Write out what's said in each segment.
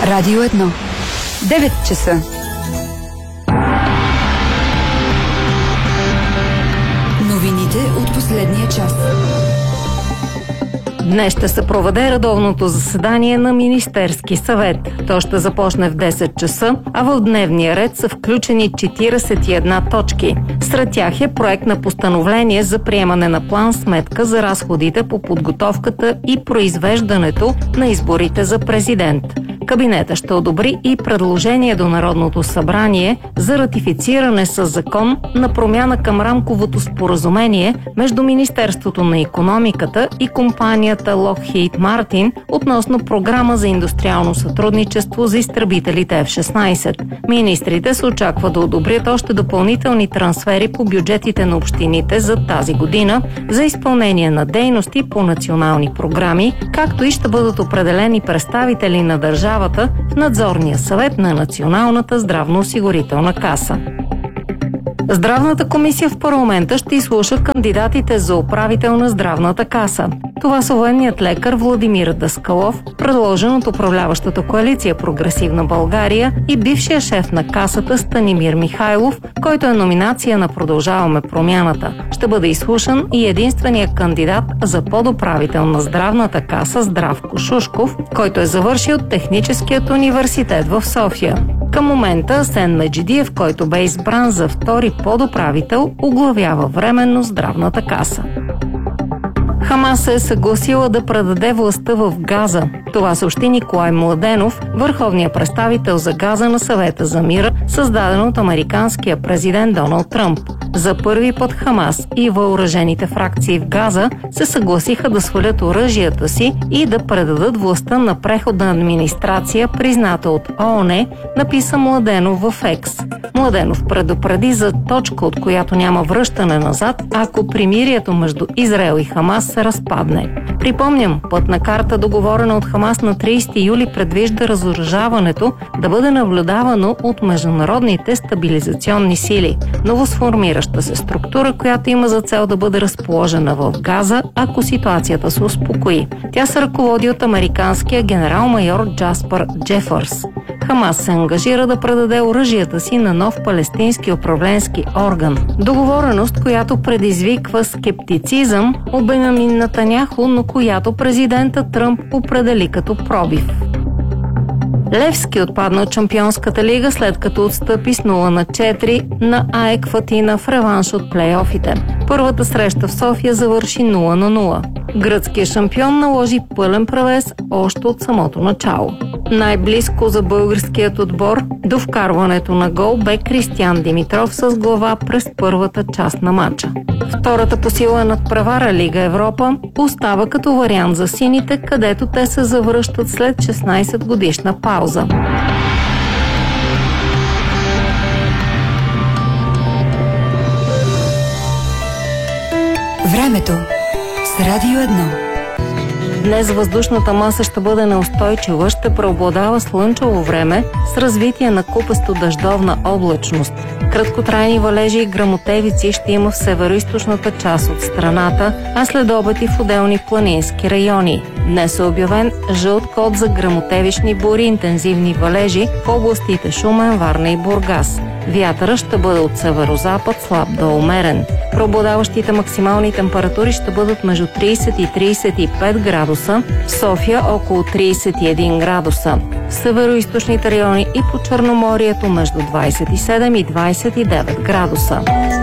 Радио 1. 9 часа. Новините от последния час. Днес ще се проведе редовното заседание на Министерски съвет. То ще започне в 10 часа, а в дневния ред са включени 41 точки. Сред тях е проект на постановление за приемане на план-сметка за разходите по подготовката и произвеждането на изборите за президент. Кабинета ще одобри и предложение до Народното събрание за ратифициране със закон на промяна към рамковото споразумение между Министерството на икономиката и компанията Lockheed Martin относно програма за индустриално сътрудничество за изтребителите F-16. Министрите се очаква да одобрят още допълнителни трансфери по бюджетите на общините за тази година за изпълнение на дейности по национални програми, както и ще бъдат определени представители на държавата в надзорния съвет на Националната здравноосигурителна каса. Здравната комисия в парламента ще изслуша кандидатите за управител на здравната каса. Това са военният лекар Владимир Даскалов, предложен от управляващата коалиция Прогресивна България, и бившия шеф на касата Станимир Михайлов, който е номинация на Продължаваме промяната. Ще бъде изслушан и единственият кандидат за подуправител на здравната каса Здравко Шушков, който е завършил Техническият университет в София. Към момента Асен Меджидиев, който бе избран за втори подуправител, оглавява временно здравната каса. Хамас се е съгласила да предаде властта в Газа. Това съобщи Николай Младенов, върховният представител за Газа на Съвета за мира, създаден от американския президент Доналд Тръмп. За първи път Хамас и въоръжените фракции в Газа се съгласиха да свалят оръжията си и да предадат властта на преходна администрация, призната от ООН, написа Младенов в Екс. Младенов предупреди за точка, от която няма връщане назад, ако примирието между Израел и Хамас се разпадне. Припомням, пътна карта, договорена от Хамас на 30 юли, предвижда разоръжаването да бъде наблюдавано от международните стабилизационни сили. Новосформираща се структура, която има за цел да бъде разположена в Газа, ако ситуацията се успокои. Тя се ръководи от американския генерал-майор Джаспър Джефърс. Хамас се ангажира да предаде оръжията си на нов палестински управленски орган. Договореност, която предизвиква скептицизъм от Бенямин Нетаняху, но която президента Тръмп определи като пробив. Левски отпадна от Шампионската лига, след като отстъпи с 0-4 на АЕК Атина в реванш от плейофите. Първата среща в София завърши 0-0. Гръцкият шампион наложи пълен превес още от самото начало. Най-близко за българският отбор до вкарването на гол бе Кристиян Димитров с глава през първата част на матча. Втората по сила надпревара Лига Европа остава като вариант за сините, където те се завръщат след 16 годишна пауза. Времето с Радио 1. Днес въздушната маса ще бъде неустойчива, ще преобладава слънчево време с развитие на купесто дъждовна облачност. Краткотрайни валежи и гръмотевици ще има в североизточната част от страната, а след обед и в отделни планински райони. Днес е обявен жълт код за гръмотевични бури, интензивни валежи в областите Шумен, Варна и Бургас. Вятърът ще бъде от северозапад, слаб до умерен. Преобладаващите максимални температури ще бъдат между 30 и 35 градуса, в София около 31 градуса. В североизточните райони и по Черноморието между 27 и 29 градуса.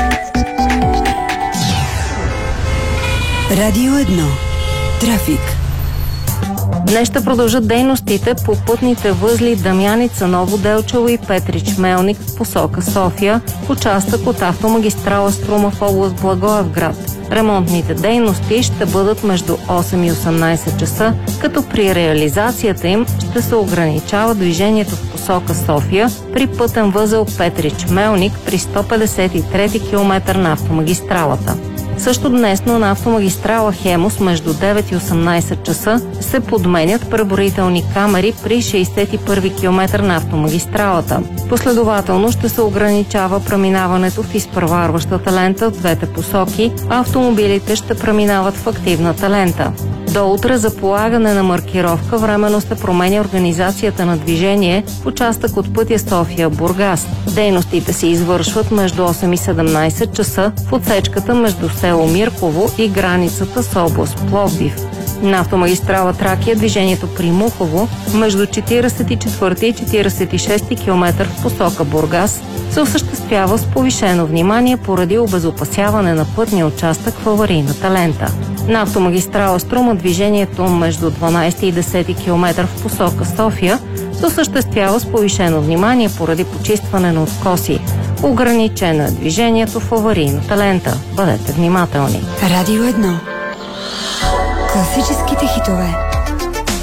Радио 1. Трафик. Днес ще продължат дейностите по пътните възли Дамяница, Ново Делчево и Петрич Мелник в посока София, в участък от автомагистрала Струма в област Благоевград. Ремонтните дейности ще бъдат между 8 и 18 часа, като при реализацията им ще се ограничава движението в посока София при пътен възел Петрич Мелник при 153 км на автомагистралата. Също днесно на автомагистрала Хемус между 9 и 18 часа се подменят преброителни камери при 61 км на автомагистралата. Последователно ще се ограничава преминаването в изпреварващата лента в двете посоки, а автомобилите ще преминават в активната лента. До утре за полагане на маркировка временно се променя организацията на движение в участък от пътя София-Бургас. Дейностите се извършват между 8 и 17 часа в отсечката между село Мирково и границата с област Пловдив. На автомагистрала Тракия движението при Мухово между 44 и 46 км в посока Бургас се осъществява с повишено внимание поради обезопасяване на пътния участък в аварийната лента. На автомагистрала Струма движението между 12 и 10 км в посока София се осъществява с повишено внимание поради почистване на откоси. Ограничено е движението в аварийната лента. Бъдете внимателни. Радио 1. Класическите хитове.